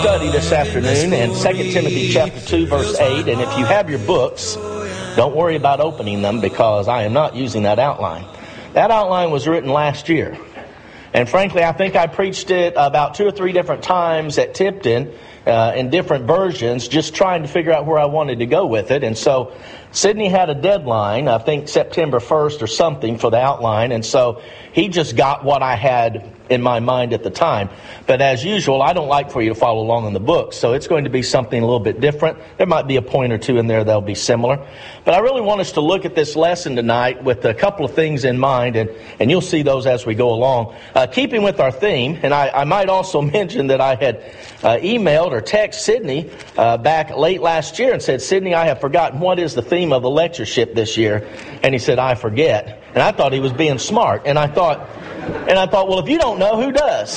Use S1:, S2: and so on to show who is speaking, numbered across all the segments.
S1: study this afternoon in 2 Timothy chapter 2, verse 8. And if you have your books, don't worry about opening them because I am not using that outline. That outline was written last year. And frankly, I think I preached it about 2 or 3 different times at Tipton in different versions, just trying to figure out where I wanted to go with it. And so Sidney had a deadline, I think September 1st or something, for the outline. And so he just got what I had in my mind at the time. But as usual, I don't like for you to follow along in the book, so it's going to be something a little bit different. There might be a point or two in there that'll be similar. But I really want us to look at this lesson tonight with a couple of things in mind, and you'll see those as we go along. Keeping with our theme, and I might also mention that I had emailed or texted Sidney back late last year and said, Sidney, I have forgotten what is the theme of the lectureship this year. And he said, I forget. And I thought he was being smart. And I thought, well, if you don't know, who does?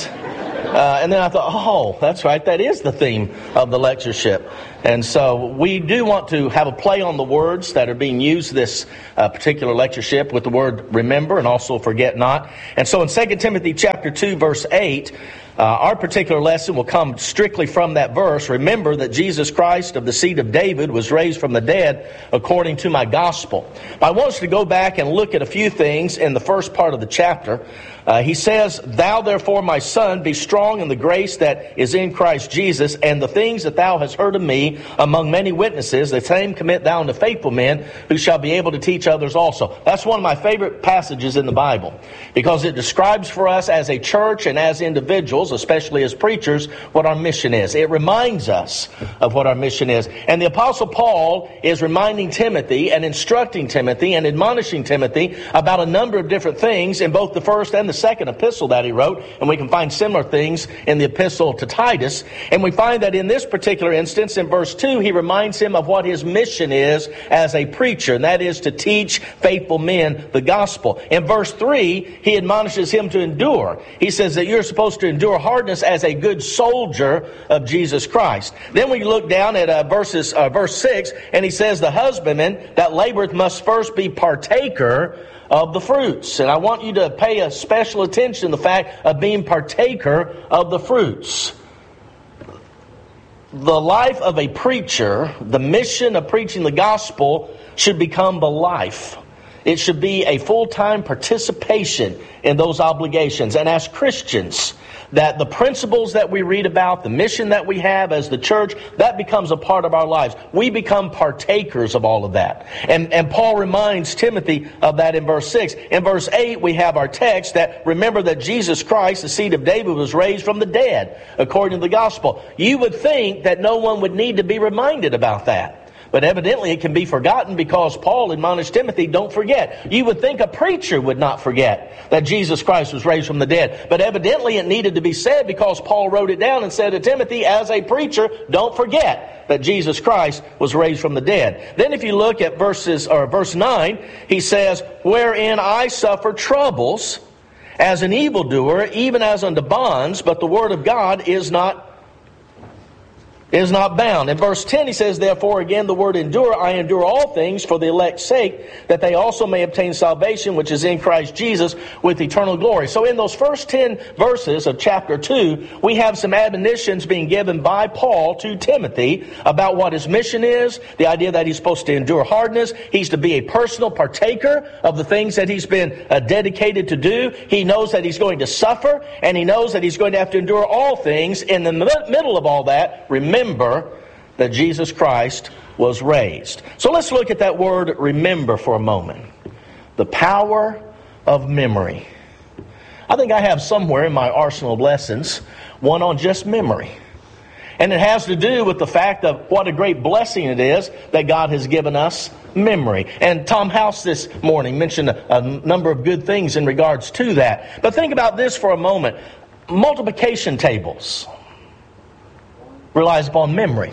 S1: And then I thought, oh, that's right, that is the theme of the lectureship. And so we do want to have a play on the words that are being used this particular lectureship with the word remember and also forget not. And so in 2 Timothy chapter 2, verse 8, our particular lesson will come strictly from that verse. Remember that Jesus Christ of the seed of David was raised from the dead according to my gospel. I want us to go back and look at a few things in the first part of the chapter. He says, Thou therefore, my son, be strong in the grace that is in Christ Jesus, and the things that thou hast heard of me among many witnesses, the same commit thou unto faithful men, who shall be able to teach others also. That's one of my favorite passages in the Bible, because it describes for us as a church and as individuals, especially as preachers, what our mission is. It reminds us of what our mission is. And the Apostle Paul is reminding Timothy and instructing Timothy and admonishing Timothy about a number of different things in both the first and the second epistle that he wrote. And we can find similar things in the epistle to Titus. And we find that in this particular instance, in verse 2, he reminds him of what his mission is as a preacher, and that is to teach faithful men the gospel. In verse 3, he admonishes him to endure. He says that you're supposed to endure hardness as a good soldier of Jesus Christ. Then we look down at verse 6, and he says, the husbandman that laboreth must first be partaker of the fruits. And I want you to pay a special attention to the fact of being partaker of the fruits. The life of a preacher, the mission of preaching the gospel, should become the life. It should be a full-time participation in those obligations. And as Christians, that the principles that we read about, the mission that we have as the church, that becomes a part of our lives. We become partakers of all of that. And Paul reminds Timothy of that in verse 6. In verse 8, we have our text that remember that Jesus Christ, the seed of David, was raised from the dead according to the gospel. You would think that no one would need to be reminded about that. But evidently it can be forgotten because Paul admonished Timothy, don't forget. You would think a preacher would not forget that Jesus Christ was raised from the dead. But evidently it needed to be said because Paul wrote it down and said to Timothy, as a preacher, don't forget that Jesus Christ was raised from the dead. Then if you look at verse 9, he says, wherein I suffer troubles as an evildoer, even as unto bonds, but the word of God is not bound. In verse 10 he says, therefore again the word endure, I endure all things for the elect's sake, that they also may obtain salvation which is in Christ Jesus with eternal glory. So in those first 10 verses of chapter 2, we have some admonitions being given by Paul to Timothy about what his mission is, the idea that he's supposed to endure hardness, he's to be a personal partaker of the things that he's been dedicated to do. He knows that he's going to suffer, and he knows that he's going to have to endure all things. In the middle of all that, remember that Jesus Christ was raised. So let's look at that word remember for a moment. The power of memory. I think I have somewhere in my arsenal of lessons one on just memory. And it has to do with the fact of what a great blessing it is that God has given us memory. And Tom House this morning mentioned a number of good things in regards to that. But think about this for a moment. Multiplication tables relies upon memory.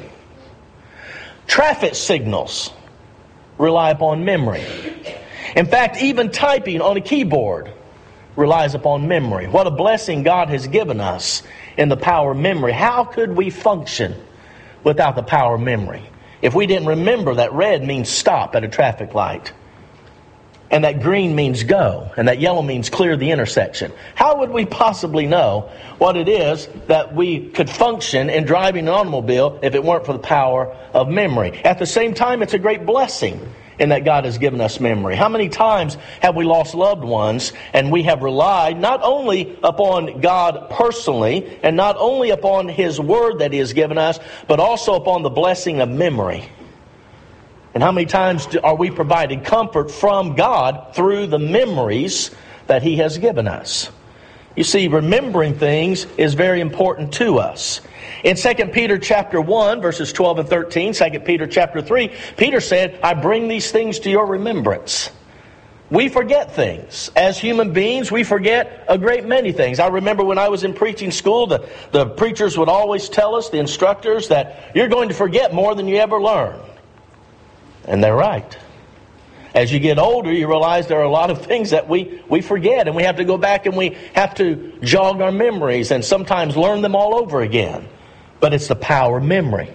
S1: Traffic signals rely upon memory. In fact, even typing on a keyboard relies upon memory. What a blessing God has given us in the power of memory. How could we function without the power of memory? If we didn't remember that red means stop at a traffic light. and that green means go, and that yellow means clear the intersection. How would we possibly know what it is that we could function in driving an automobile if it weren't for the power of memory? At the same time, it's a great blessing in that God has given us memory. How many times have we lost loved ones and we have relied not only upon God personally and not only upon His Word that He has given us, but also upon the blessing of memory? And how many times are we provided comfort from God through the memories that He has given us? You see, remembering things is very important to us. In 2 Peter chapter 1, verses 12 and 13, 2 Peter chapter 3, Peter said, I bring these things to your remembrance. We forget things. As human beings, we forget a great many things. I remember when I was in preaching school, the preachers would always tell us, the instructors, that you're going to forget more than you ever learn. And they're right. As you get older, you realize there are a lot of things that we forget, and we have to go back and we have to jog our memories and sometimes learn them all over again. But it's the power of memory.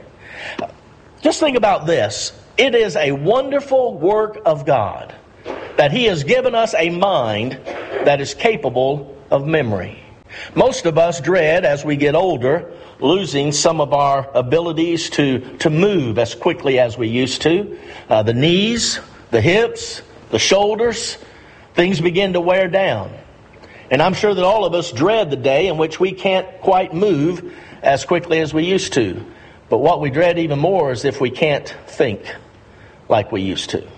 S1: Just think about this. It is a wonderful work of God that He has given us a mind that is capable of memory. Most of us dread, as we get older, losing some of our abilities to move as quickly as we used to. The knees, the hips, the shoulders, things begin to wear down. And I'm sure that all of us dread the day in which we can't quite move as quickly as we used to. But what we dread even more is if we can't think like we used to.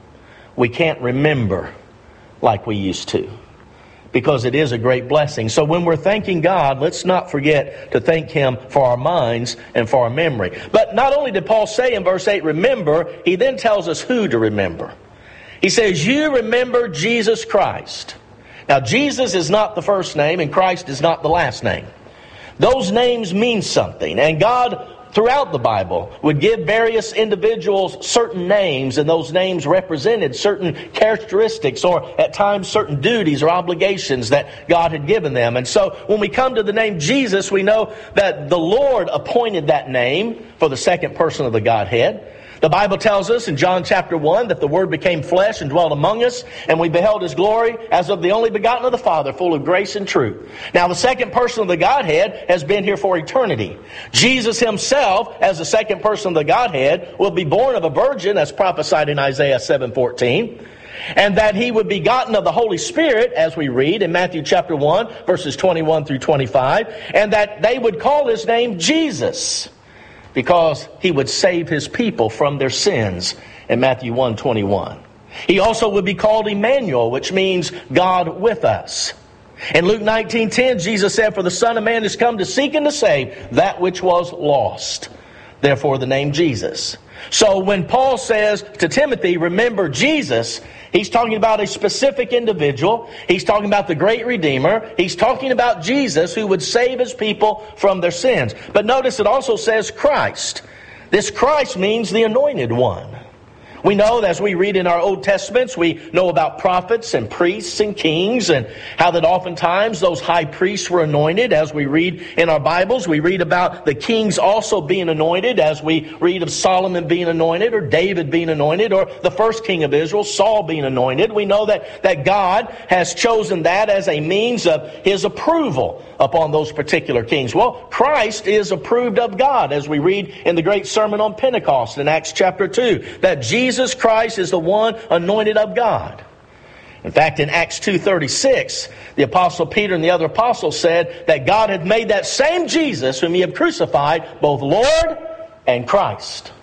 S1: We can't remember like we used to. Because it is a great blessing. So when we're thanking God, let's not forget to thank Him for our minds and for our memory. But not only did Paul say in verse 8, remember, he then tells us who to remember. He says, you remember Jesus Christ. Now, Jesus is not the first name and Christ is not the last name. Those names mean something. And God, throughout the Bible, would give various individuals certain names, and those names represented certain characteristics or at times certain duties or obligations that God had given them. And so when we come to the name Jesus, we know that the Lord appointed that name for the second person of the Godhead. The Bible tells us in John chapter 1 that the Word became flesh and dwelt among us, and we beheld His glory as of the only begotten of the Father, full of grace and truth. Now the second person of the Godhead has been here for eternity. Jesus Himself, as the second person of the Godhead, will be born of a virgin, as prophesied in Isaiah 7:14. And that He would be begotten of the Holy Spirit, as we read in Matthew chapter 1, verses 21 through 25. And that they would call His name Jesus, because He would save His people from their sins in Matthew 1:21. He also would be called Emmanuel, which means God with us. In Luke 19:10, Jesus said, for the Son of Man is come to seek and to save that which was lost. Therefore the name Jesus. So when Paul says to Timothy, remember Jesus, he's talking about a specific individual. He's talking about the great Redeemer. He's talking about Jesus, who would save His people from their sins. But notice it also says Christ. This Christ means the anointed one. We know, as we read in our Old Testaments, we know about prophets and priests and kings, and how that oftentimes those high priests were anointed. As we read in our Bibles, we read about the kings also being anointed, as we read of Solomon being anointed, or David being anointed, or the first king of Israel, Saul, being anointed. We know that God has chosen that as a means of His approval upon those particular kings. Well, Christ is approved of God, as we read in the great sermon on Pentecost in Acts chapter 2, that Jesus Christ is the one anointed of God. In fact, in Acts 2:36, the Apostle Peter and the other apostles said that God had made that same Jesus whom He had crucified both Lord and Christ.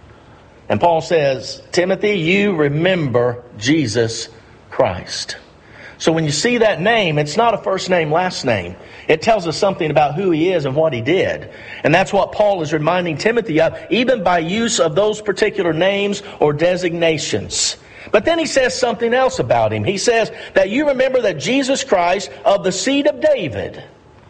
S1: And Paul says, Timothy, you remember Jesus Christ. So when you see that name, it's not a first name, last name. It tells us something about who He is and what He did. And that's what Paul is reminding Timothy of, even by use of those particular names or designations. But then he says something else about Him. He says that you remember that Jesus Christ, of the seed of David.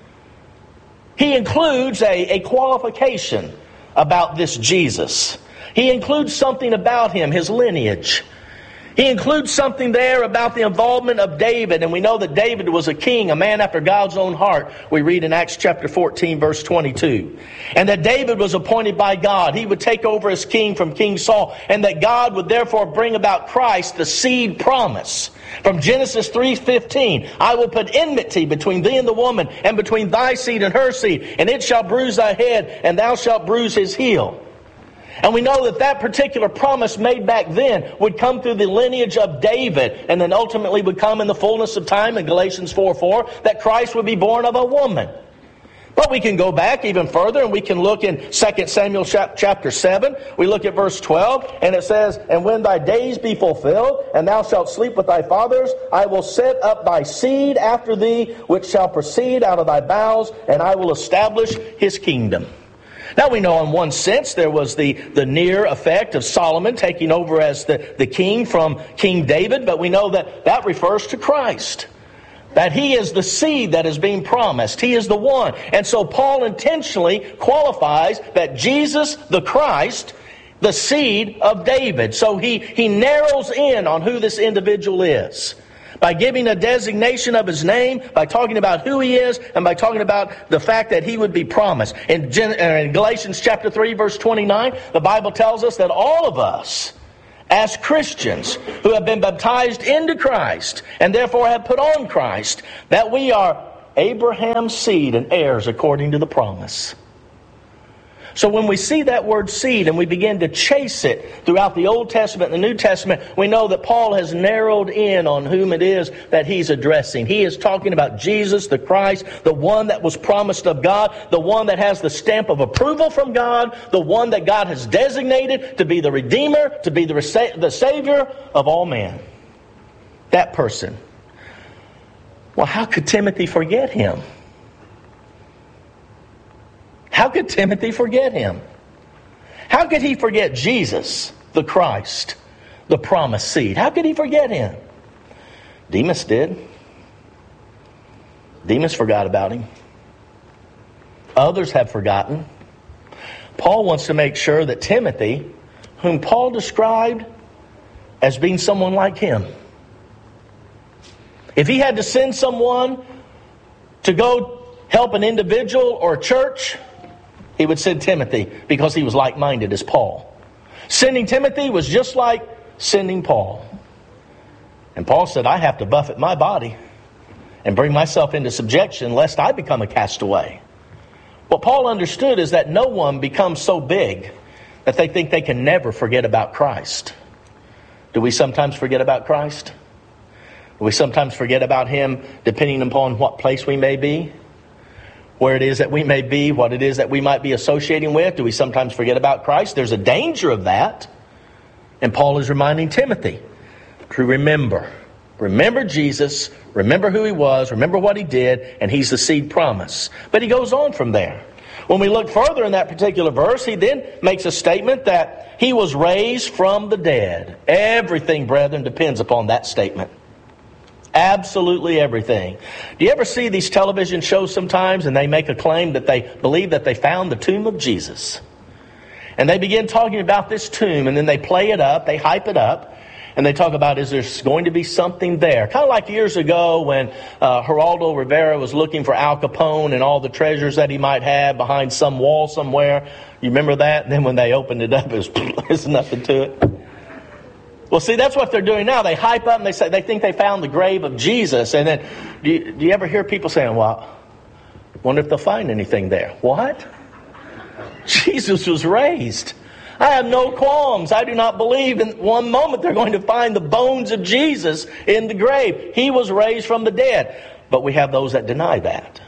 S1: He includes a qualification about this Jesus. He includes something about Him, His lineage. He includes something there about the involvement of David, and we know that David was a king, a man after God's own heart. We read in Acts chapter 14, verse 22. And that David was appointed by God. He would take over as king from King Saul, and that God would therefore bring about Christ, the seed promise. From Genesis 3:15, I will put enmity between thee and the woman, and between thy seed and her seed, and it shall bruise thy head, and thou shalt bruise his heel. And we know that that particular promise made back then would come through the lineage of David, and then ultimately would come in the fullness of time in Galatians 4:4, that Christ would be born of a woman. But we can go back even further, and we can look in 2 Samuel chapter 7. We look at verse 12, and it says, And when thy days be fulfilled, and thou shalt sleep with thy fathers, I will set up thy seed after thee, which shall proceed out of thy bowels, and I will establish his kingdom. Now we know in one sense there was the near effect of Solomon taking over as the king from King David, but we know that that refers to Christ. That he is the seed that is being promised. He is the one. And so Paul intentionally qualifies that Jesus, the Christ, the seed of David. So he narrows in on who this individual is, by giving a designation of his name, by talking about who he is, and by talking about the fact that he would be promised. In Galatians chapter 3, verse 29, the Bible tells us that all of us, as Christians who have been baptized into Christ, and therefore have put on Christ, that we are Abraham's seed and heirs according to the promise. So when we see that word seed and we begin to chase it throughout the Old Testament and the New Testament, we know that Paul has narrowed in on whom it is that he's addressing. He is talking about Jesus, the Christ, the one that was promised of God, the one that has the stamp of approval from God, the one that God has designated to be the Redeemer, to be the Savior of all men. That person. Well, how could Timothy forget him? How could Timothy forget him? How could he forget Jesus, the Christ, the promised seed? How could he forget him? Demas did. Demas forgot about him. Others have forgotten. Paul wants to make sure that Timothy, whom Paul described as being someone like him, if he had to send someone to go help an individual or a church, he would send Timothy because he was like-minded as Paul. Sending Timothy was just like sending Paul. And Paul said, I have to buffet my body and bring myself into subjection lest I become a castaway. What Paul understood is that no one becomes so big that they think they can never forget about Christ. Do we sometimes forget about Christ? Do we sometimes forget about him depending upon what place we may be? Where it is that we may be, what it is that we might be associating with? Do we sometimes forget about Christ? There's a danger of that. And Paul is reminding Timothy to remember. Remember Jesus, remember who he was, remember what he did, and he's the seed promise. But he goes on from there. When we look further in that particular verse, he then makes a statement that he was raised from the dead. Everything, brethren, depends upon that statement. Absolutely everything. Do you ever see these television shows sometimes and they make a claim that they believe that they found the tomb of Jesus? And they begin talking about this tomb and then they play it up, they hype it up, and they talk about, is there going to be something there? Kind of like years ago when Geraldo Rivera was looking for Al Capone and all the treasures that he might have behind some wall somewhere. You remember that? And then when they opened it up, there's nothing to it. Well, see, that's what they're doing now. They hype up and they say they think they found the grave of Jesus. And then, do you ever hear people saying, well, wonder if they'll find anything there? What? Jesus was raised. I have no qualms. I do not believe in one moment they're going to find the bones of Jesus in the grave. He was raised from the dead. But we have those that deny that.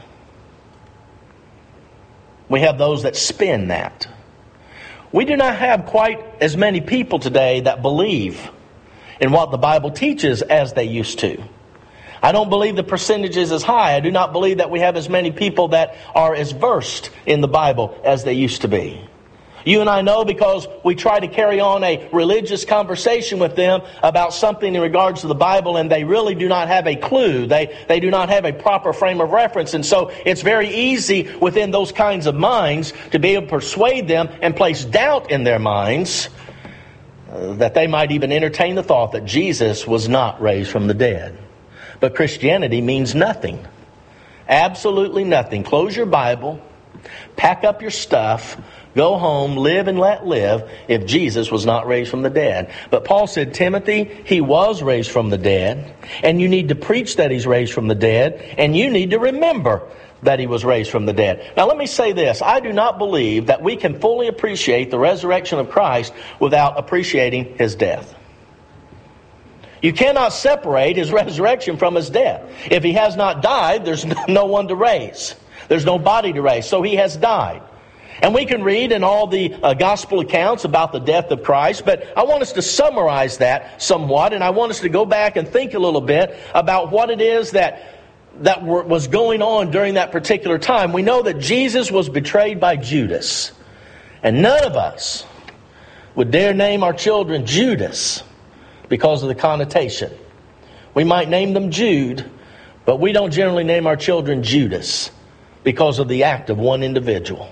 S1: We have those that spin that. We do not have quite as many people today that believe in what the Bible teaches as they used to. I don't believe the percentage is as high. I do not believe that we have as many people that are as versed in the Bible as they used to be. You and I know because we try to carry on a religious conversation with them about something in regards to the Bible, and they really do not have a clue. They do not have a proper frame of reference. And so it's very easy within those kinds of minds to be able to persuade them and place doubt in their minds that they might even entertain the thought that Jesus was not raised from the dead. But Christianity means nothing. Absolutely nothing. Close your Bible, pack up your stuff, go home, live and let live if Jesus was not raised from the dead. But Paul said, Timothy, he was raised from the dead, and you need to preach that he's raised from the dead, and you need to remember that he was raised from the dead. Now let me say this. I do not believe that we can fully appreciate the resurrection of Christ without appreciating his death. You cannot separate his resurrection from his death. If he has not died, there's no one to raise. There's no body to raise. So he has died. And we can read in all the gospel accounts about the death of Christ, but I want us to summarize that somewhat, and I want us to go back and think a little bit about what it is that was going on during that particular time. We know that Jesus was betrayed by Judas, and none of us would dare name our children Judas because of the connotation. We might name them Jude, but we don't generally name our children Judas because of the act of one individual.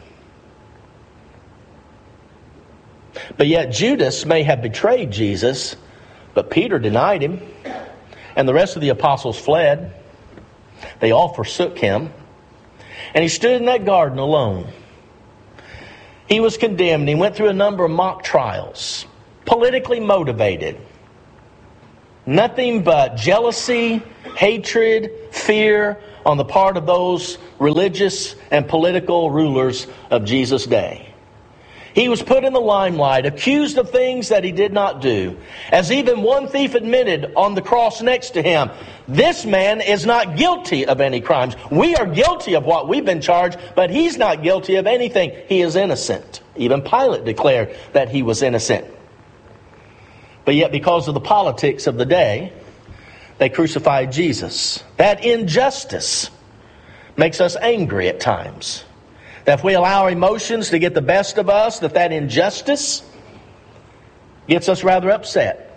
S1: But yet Judas may have betrayed Jesus, but Peter denied him, and the rest of the apostles fled. They all forsook him, and he stood in that garden alone. He was condemned. He went through a number of mock trials, politically motivated. Nothing but jealousy, hatred, fear on the part of those religious and political rulers of Jesus' day. He was put in the limelight, accused of things that he did not do. As even one thief admitted on the cross next to him, this man is not guilty of any crimes. We are guilty of what we've been charged, but he's not guilty of anything. He is innocent. Even Pilate declared that he was innocent. But yet because of the politics of the day, they crucified Jesus. That injustice makes us angry at times. That if we allow our emotions to get the best of us, that injustice gets us rather upset.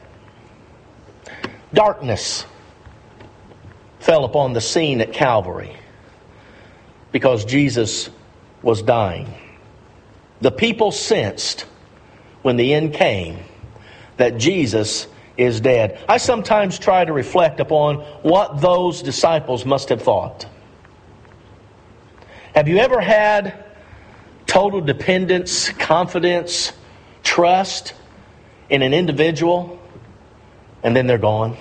S1: Darkness fell upon the scene at Calvary because Jesus was dying. The people sensed when the end came that Jesus is dead. I sometimes try to reflect upon what those disciples must have thought. Have you ever had total dependence, confidence, trust in an individual, and then they're gone?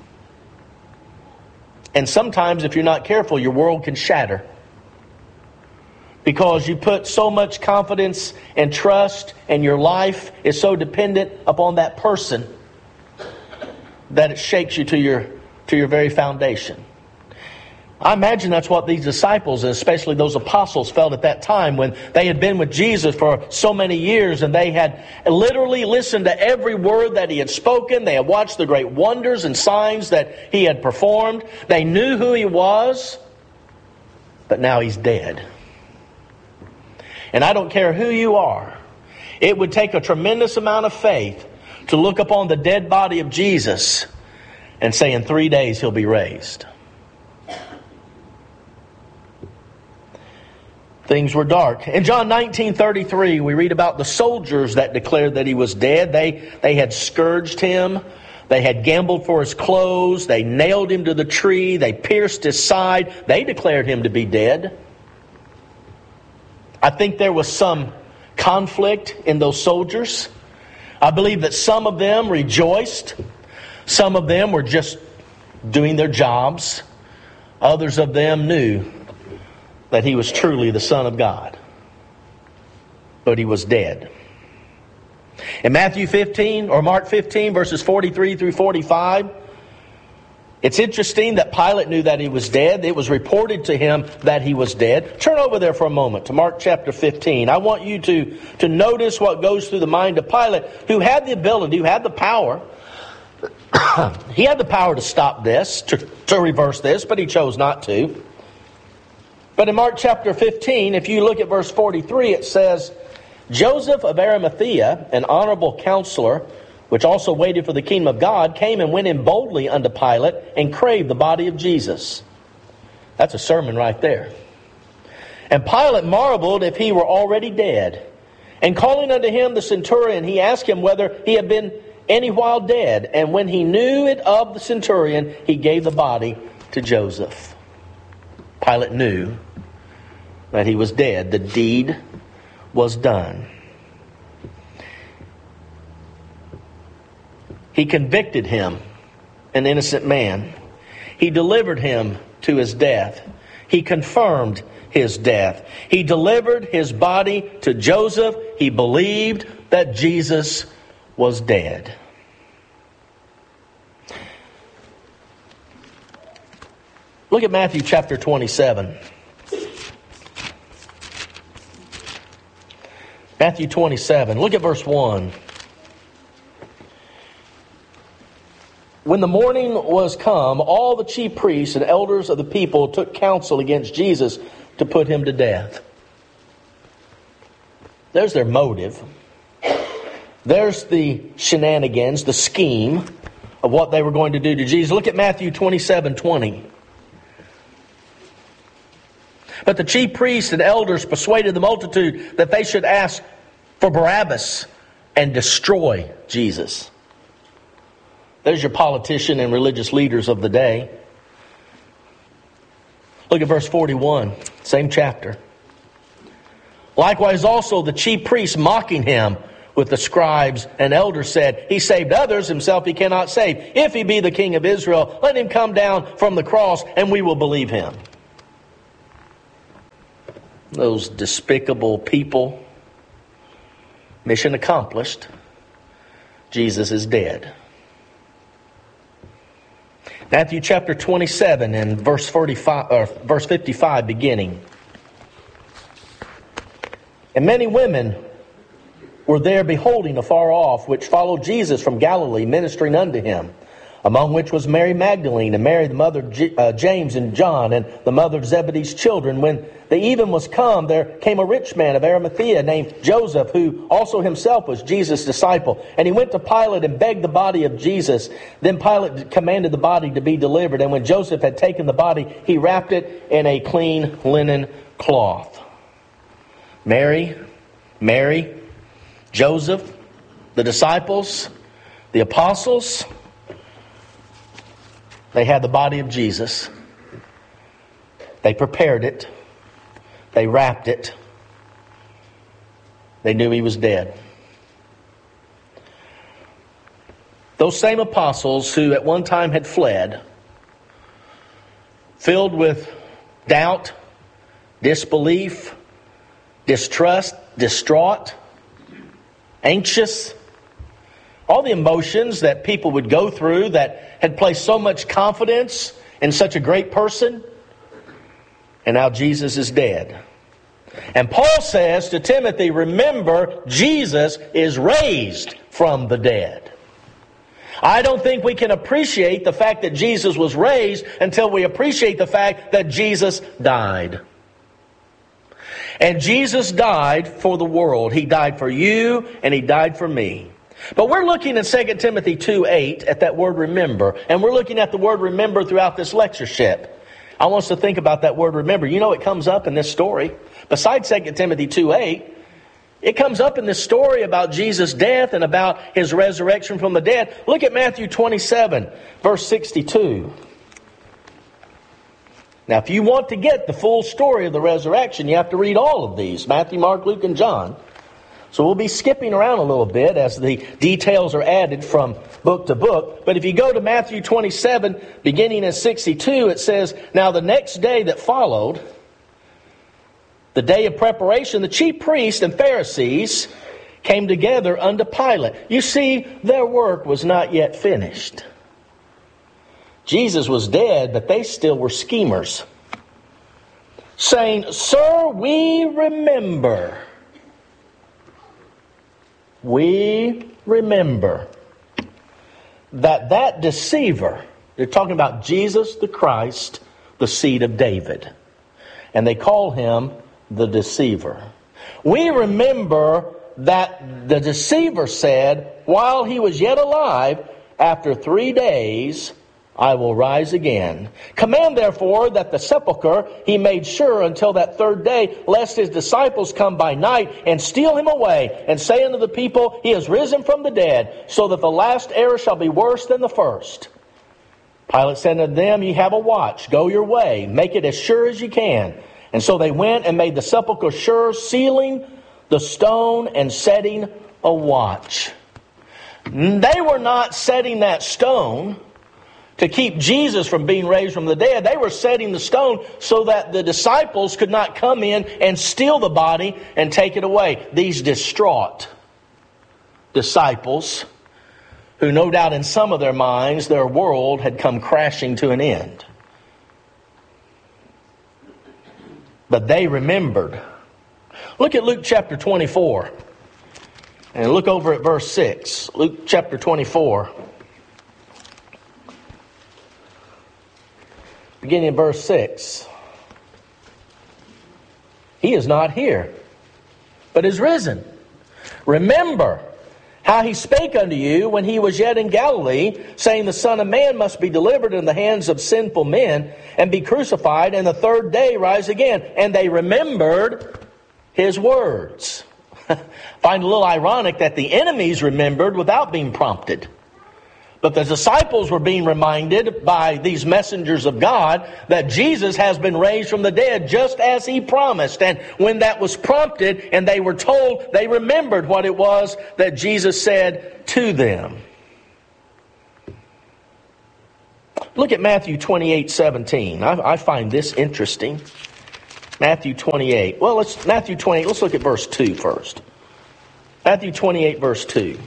S1: And sometimes, if you're not careful, your world can shatter. Because you put so much confidence and trust, and your life is so dependent upon that person that it shakes you to your very foundation. I imagine that's what these disciples, and especially those apostles, felt at that time when they had been with Jesus for so many years and they had literally listened to every word that he had spoken. They had watched the great wonders and signs that he had performed. They knew who he was, but now he's dead. And I don't care who you are, it would take a tremendous amount of faith to look upon the dead body of Jesus and say in 3 days he'll be raised. Things were dark. In John 19:33, we read about the soldiers that declared that he was dead. They had scourged him. They had gambled for his clothes. They nailed him to the tree. They pierced his side. They declared him to be dead. I think there was some conflict in those soldiers. I believe that some of them rejoiced. Some of them were just doing their jobs. Others of them knew that he was truly the Son of God. But he was dead. In Matthew 15, or Mark 15, verses 43 through 45, it's interesting that Pilate knew that he was dead. It was reported to him that he was dead. Turn over there for a moment to Mark chapter 15. I want you to notice what goes through the mind of Pilate, who had the ability, who had the power. He had the power to stop this, to reverse this, but he chose not to. But in Mark chapter 15, if you look at verse 43, it says, Joseph of Arimathea, an honorable counselor, which also waited for the kingdom of God, came and went in boldly unto Pilate and craved the body of Jesus. That's a sermon right there. And Pilate marveled if he were already dead. And calling unto him the centurion, he asked him whether he had been any while dead. And when he knew it of the centurion, he gave the body to Joseph. Pilate knew that he was dead. The deed was done. He convicted him, an innocent man. He delivered him to his death. He confirmed his death. He delivered his body to Joseph. He believed that Jesus was dead. Look at Matthew chapter 27. Matthew 27. Look at verse 1. When the morning was come, all the chief priests and elders of the people took counsel against Jesus to put him to death. There's their motive. There's the shenanigans, the scheme of what they were going to do to Jesus. Look at Matthew 27:20. But the chief priests and elders persuaded the multitude that they should ask for Barabbas and destroy Jesus. There's your politician and religious leaders of the day. Look at verse 41, same chapter. Likewise also the chief priests mocking him with the scribes and elders said, he saved others, himself he cannot save. If he be the king of Israel, let him come down from the cross and we will believe him. Those despicable people. Mission accomplished. Jesus is dead. Matthew chapter 27 and verse 55 beginning. And many women were there beholding afar off, which followed Jesus from Galilee, ministering unto him. Among which was Mary Magdalene, and Mary the mother of James and John, and the mother of Zebedee's children. When the even was come, there came a rich man of Arimathea named Joseph, who also himself was Jesus' disciple. And he went to Pilate and begged the body of Jesus. Then Pilate commanded the body to be delivered. And when Joseph had taken the body, he wrapped it in a clean linen cloth. Mary, Joseph, the disciples, the apostles, they had the body of Jesus. They prepared it. They wrapped it. They knew he was dead. Those same apostles who at one time had fled, filled with doubt, disbelief, distrust, distraught, anxious, all the emotions that people would go through that had placed so much confidence in such a great person. And now Jesus is dead. And Paul says to Timothy, remember, Jesus is raised from the dead. I don't think we can appreciate the fact that Jesus was raised until we appreciate the fact that Jesus died. And Jesus died for the world. He died for you and he died for me. But we're looking at 2 Timothy 2:8 at that word remember. And we're looking at the word remember throughout this lectureship. I want us to think about that word remember. You know it comes up in this story. Besides 2 Timothy 2:8, it comes up in this story about Jesus' death and about his resurrection from the dead. Look at Matthew 27, verse 62. Now, if you want to get the full story of the resurrection, you have to read all of these. Matthew, Mark, Luke, and John. So we'll be skipping around a little bit as the details are added from book to book. But if you go to Matthew 27, beginning at 62, it says, now the next day that followed, the day of preparation, the chief priests and Pharisees came together unto Pilate. You see, their work was not yet finished. Jesus was dead, but they still were schemers. Saying, sir, we remember that deceiver, they're talking about Jesus the Christ, the seed of David. And they call him the deceiver. We remember that the deceiver said, while he was yet alive, after 3 days, I will rise again. Command therefore that the sepulchre he made sure until that third day, lest his disciples come by night and steal him away, and say unto the people, He is risen from the dead, so that the last error shall be worse than the first. Pilate said unto them, Ye have a watch, go your way, make it as sure as ye can. And so they went and made the sepulchre sure, sealing the stone and setting a watch. They were not setting that stone to keep Jesus from being raised from the dead. They were setting the stone so that the disciples could not come in and steal the body and take it away. These distraught disciples, who no doubt in some of their minds their world had come crashing to an end. But they remembered. Look at Luke chapter 24. And look over at verse 6. Luke chapter 24. Beginning in verse 6. He is not here, but is risen. Remember how he spake unto you when he was yet in Galilee, saying, The Son of Man must be delivered in the hands of sinful men, and be crucified, and the third day rise again. And they remembered his words. Find a little ironic that the enemies remembered without being prompted. But the disciples were being reminded by these messengers of God that Jesus has been raised from the dead just as he promised. And when that was prompted and they were told, they remembered what it was that Jesus said to them. Look at Matthew 28:17. I find this interesting. Matthew 28. Well, Matthew 28. Let's look at verse 2 first. Matthew 28, verse 2.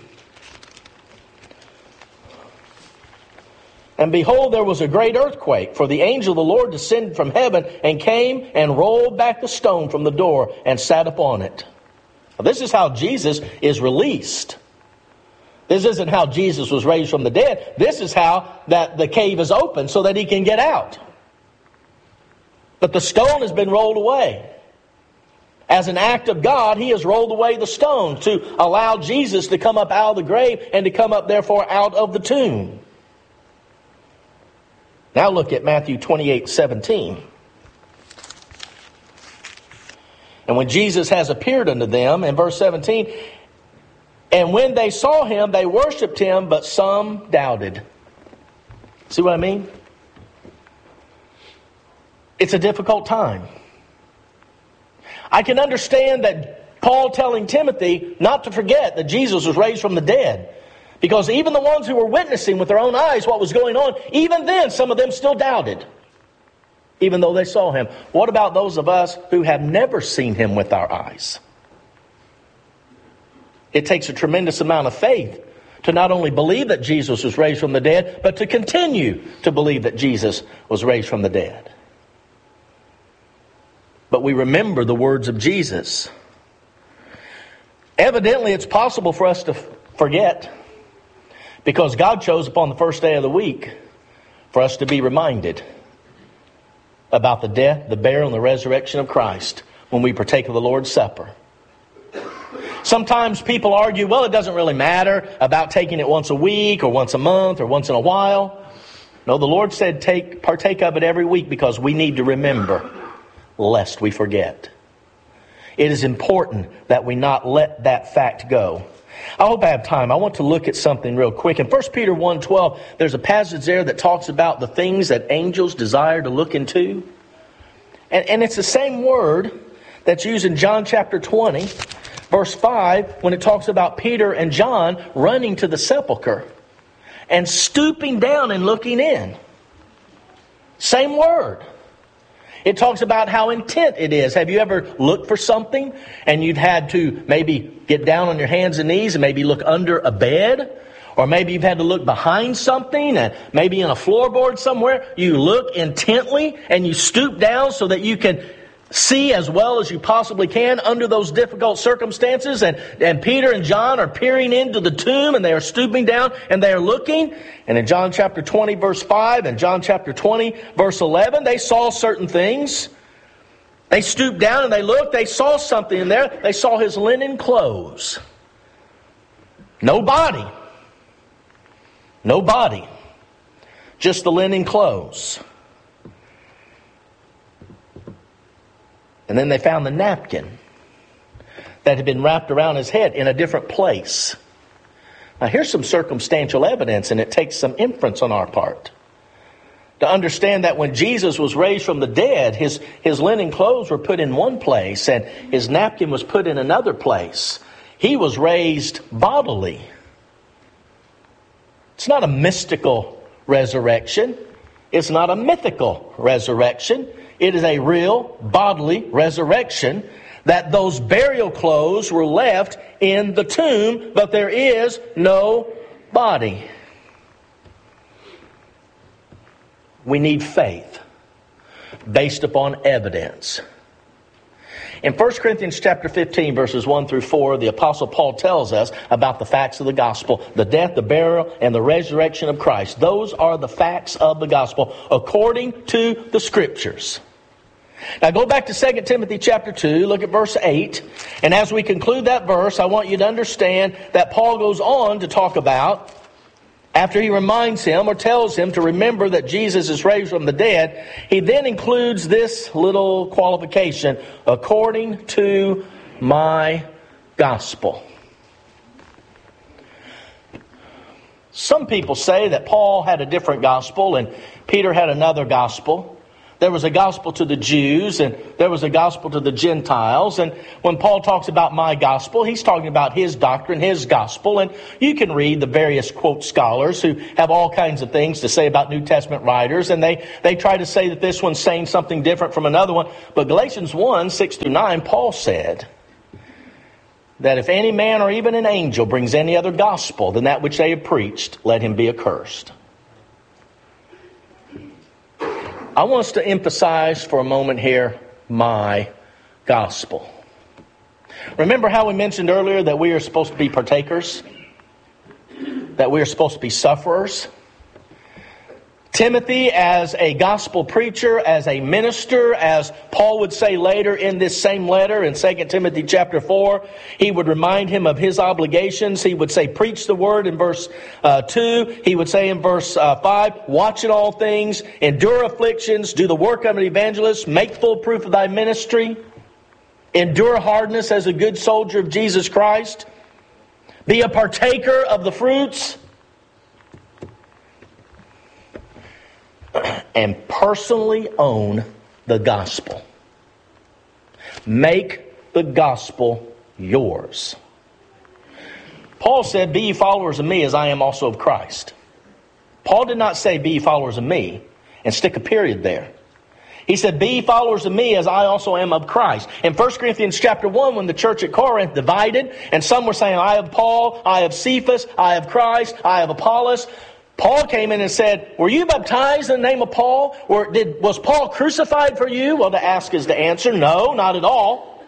S1: And behold, there was a great earthquake, for the angel of the Lord descended from heaven and came and rolled back the stone from the door and sat upon it. Now, this is how Jesus is released. This isn't how Jesus was raised from the dead. This is how that the cave is open so that he can get out. But the stone has been rolled away. As an act of God, he has rolled away the stone to allow Jesus to come up out of the grave and to come up, therefore, out of the tomb. Now look at Matthew 28:17. And when Jesus has appeared unto them, in verse 17, and when they saw him, they worshipped him, but some doubted. See what I mean? It's a difficult time. I can understand that Paul telling Timothy not to forget that Jesus was raised from the dead. Because even the ones who were witnessing with their own eyes what was going on, even then some of them still doubted. Even though they saw him. What about those of us who have never seen him with our eyes? It takes a tremendous amount of faith to not only believe that Jesus was raised from the dead, but to continue to believe that Jesus was raised from the dead. But we remember the words of Jesus. Evidently, it's possible for us to forget, because God chose upon the first day of the week for us to be reminded about the death, the burial, and the resurrection of Christ when we partake of the Lord's Supper. Sometimes people argue, well, it doesn't really matter about taking it once a week or once a month or once in a while. No, the Lord said partake of it every week because we need to remember, lest we forget. It is important that we not let that fact go. I hope I have time. I want to look at something real quick. In 1 Peter 1:12, there's a passage there that talks about the things that angels desire to look into. And it's the same word that's used in John chapter 20, verse 5, when it talks about Peter and John running to the sepulchre and stooping down and looking in. Same word. It talks about how intent it is. Have you ever looked for something and you've had to maybe get down on your hands and knees and maybe look under a bed? Or maybe you've had to look behind something and maybe in a floorboard somewhere. You look intently and you stoop down so that you can see as well as you possibly can under those difficult circumstances. And Peter and John are peering into the tomb and they are stooping down and they are looking. And in John chapter 20 verse 5 and John chapter 20 verse 11, they saw certain things. They stooped down and they looked. They saw something in there. They saw his linen clothes. No body. No body. just the linen clothes. And then they found the napkin that had been wrapped around his head in a different place. Now here's some circumstantial evidence, and it takes some inference on our part to understand that when Jesus was raised from the dead, his linen clothes were put in one place and his napkin was put in another place. He was raised bodily. It's not a mystical resurrection. It's not a mythical resurrection. It is a real bodily resurrection, that those burial clothes were left in the tomb, but there is no body. We need faith based upon evidence. In 1 Corinthians chapter 15, verses 1 through 4, the Apostle Paul tells us about the facts of the gospel, the death, the burial, and the resurrection of Christ. Those are the facts of the gospel according to the Scriptures. Now go back to 2 Timothy chapter 2, look at verse 8. And as we conclude that verse, I want you to understand that Paul goes on to talk about, after he reminds him or tells him to remember that Jesus is raised from the dead, he then includes this little qualification, according to my gospel. Some people say that Paul had a different gospel and Peter had another gospel. There was a gospel to the Jews and there was a gospel to the Gentiles. And when Paul talks about my gospel, he's talking about his doctrine, his gospel. And you can read the various, quote, scholars who have all kinds of things to say about New Testament writers. And they try to say that this one's saying something different from another one. But Galatians 1, 6 through 9, Paul said that if any man or even an angel brings any other gospel than that which they have preached, let him be accursed. I want us to emphasize for a moment here, my gospel. Remember how we mentioned earlier that we are supposed to be partakers? That we are supposed to be sufferers? Timothy, as a gospel preacher, as a minister, as Paul would say later in this same letter in 2 Timothy chapter 4, he would remind him of his obligations. He would say, preach the word in verse 2. He would say in verse 5, watch in all things, endure afflictions, do the work of an evangelist, make full proof of thy ministry, endure hardness as a good soldier of Jesus Christ, be a partaker of the fruits, and personally own the gospel. Make the gospel yours. Paul said, be ye followers of me as I am also of Christ. Paul did not say, be ye followers of me, and stick a period there. He said, be ye followers of me as I also am of Christ. In 1 Corinthians chapter 1, when the church at Corinth divided, and some were saying, I have Paul, I have Cephas, I have Christ, I have Apollos, Paul came in and said, were you baptized in the name of Paul? Was Paul crucified for you? Well, to ask is to answer. No, not at all.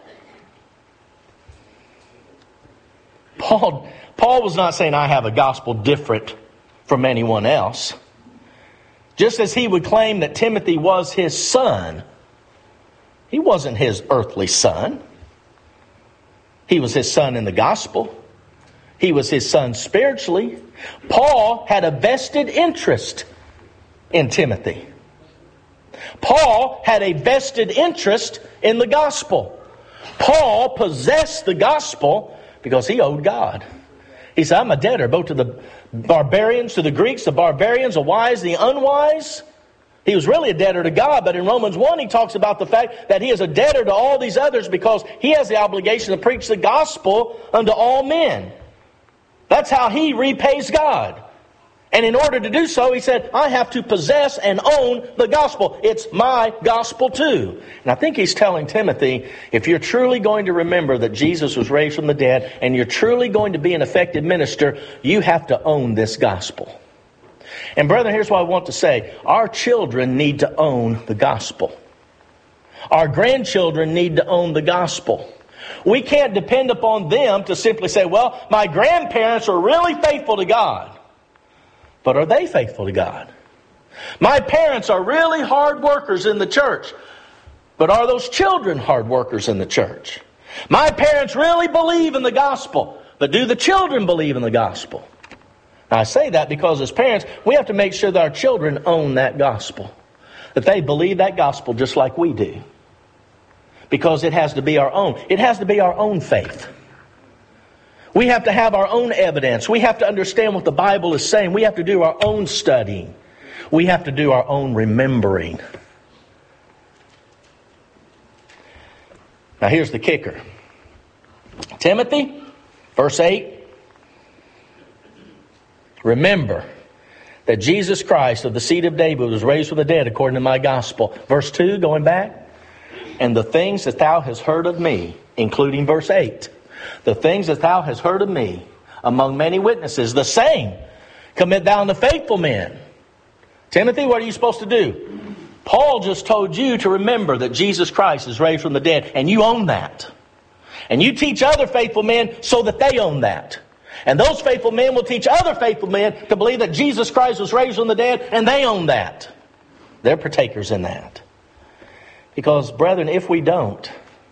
S1: Paul was not saying I have a gospel different from anyone else. Just as he would claim that Timothy was his son, he wasn't his earthly son. He was his son in the gospel. He was his son spiritually. Paul had a vested interest in Timothy. Paul had a vested interest in the gospel. Paul possessed the gospel because he owed God. He said, I'm a debtor both to the barbarians, to the Greeks, the barbarians, the wise, the unwise. He was really a debtor to God, but in Romans 1 he talks about the fact that he is a debtor to all these others because he has the obligation to preach the gospel unto all men. That's how he repays God. And in order to do so, he said, I have to possess and own the gospel. It's my gospel too. And I think he's telling Timothy, if you're truly going to remember that Jesus was raised from the dead, and you're truly going to be an effective minister, you have to own this gospel. And brethren, here's what I want to say. Our children need to own the gospel. Our grandchildren need to own the gospel. We can't depend upon them to simply say, well, my grandparents are really faithful to God. But are they faithful to God? My parents are really hard workers in the church. But are those children hard workers in the church? My parents really believe in the gospel. But do the children believe in the gospel? I say that because as parents, we have to make sure that our children own that gospel. That they believe that gospel just like we do. Because it has to be our own. It has to be our own faith. We have to have our own evidence. We have to understand what the Bible is saying. We have to do our own studying. We have to do our own remembering. Now here's the kicker. Timothy, verse 8. Remember that Jesus Christ of the seed of David was raised from the dead according to my gospel. Verse 2, going back. And the things that thou hast heard of me, including verse 8. The things that thou hast heard of me among many witnesses, the same commit thou unto faithful men. Timothy, what are you supposed to do? Paul just told you to remember that Jesus Christ is raised from the dead, and you own that. And you teach other faithful men so that they own that. And those faithful men will teach other faithful men to believe that Jesus Christ was raised from the dead, and they own that. They're partakers in that. Because, brethren, if we don't,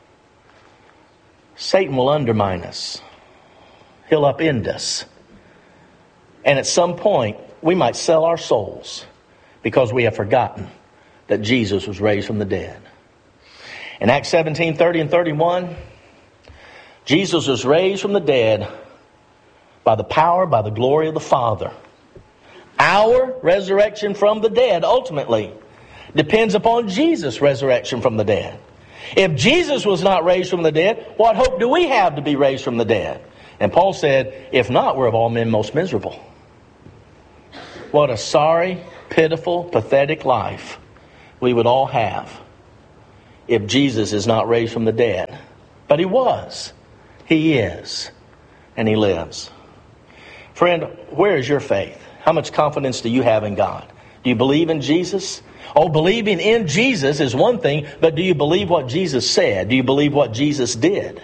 S1: Satan will undermine us. He'll upend us. And at some point, we might sell our souls because we have forgotten that Jesus was raised from the dead. In Acts 17, 30 and 31, Jesus was raised from the dead by the power, by the glory of the Father. Our resurrection from the dead, ultimately, depends upon Jesus' resurrection from the dead. If Jesus was not raised from the dead, what hope do we have to be raised from the dead? And Paul said, if not, we're of all men most miserable. What a sorry, pitiful, pathetic life we would all have if Jesus is not raised from the dead. But he was. He is. And he lives. Friend, where is your faith? How much confidence do you have in God? Do you believe in Jesus? Oh, believing in Jesus is one thing, but do you believe what Jesus said? Do you believe what Jesus did?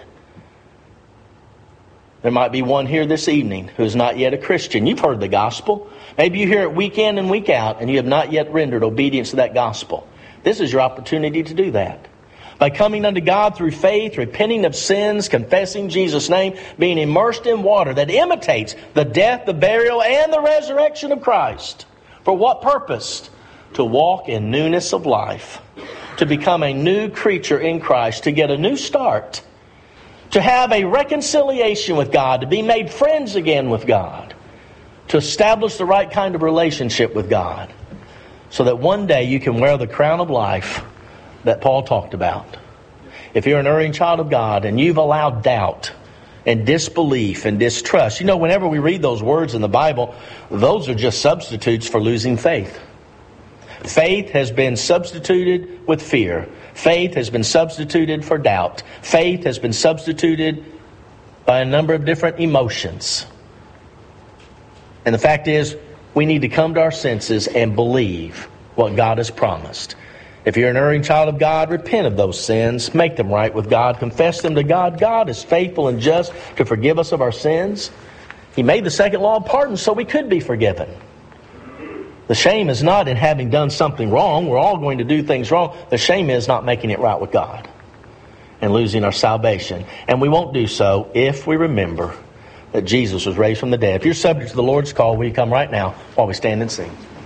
S1: There might be one here this evening who is not yet a Christian. You've heard the gospel. Maybe you hear it week in and week out, and you have not yet rendered obedience to that gospel. This is your opportunity to do that. By coming unto God through faith, repenting of sins, confessing Jesus' name, being immersed in water that imitates the death, the burial, and the resurrection of Christ. For what purpose? To walk in newness of life. To become a new creature in Christ. To get a new start. To have a reconciliation with God. To be made friends again with God. To establish the right kind of relationship with God. So that one day you can wear the crown of life that Paul talked about. If you're an erring child of God and you've allowed doubt and disbelief and distrust. You know, whenever we read those words in the Bible, those are just substitutes for losing faith. Faith has been substituted with fear. Faith has been substituted for doubt. Faith has been substituted by a number of different emotions. And the fact is, we need to come to our senses and believe what God has promised. If you're an erring child of God, repent of those sins. Make them right with God. Confess them to God. God is faithful and just to forgive us of our sins. He made the second law of pardon so we could be forgiven. The shame is not in having done something wrong. We're all going to do things wrong. The shame is not making it right with God and losing our salvation. And we won't do so if we remember that Jesus was raised from the dead. If you're subject to the Lord's call, will you come right now while we stand and sing?